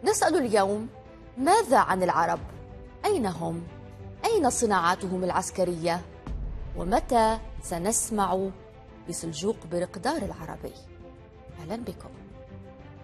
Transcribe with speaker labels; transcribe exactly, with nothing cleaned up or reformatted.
Speaker 1: نسأل اليوم: ماذا عن العرب؟ أين هم؟ أين صناعاتهم العسكرية؟ ومتى سنسمع بسلجوق برقدار العربي؟ أهلا بكم.